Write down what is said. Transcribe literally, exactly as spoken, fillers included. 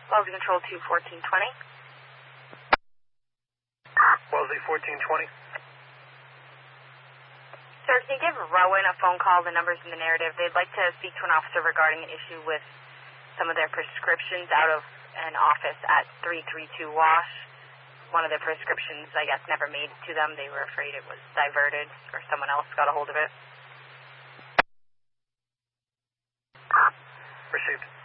Wellesley Control two fourteen twenty. Wellesley fourteen twenty. Sir, can you give Rowan a phone call? The number's in the narrative. They'd like to speak to an officer regarding an issue with some of their prescriptions out of an office at three three two Wash. One of their prescriptions, I guess, never made it to them. They were afraid it was diverted or someone else got a hold of it. Received.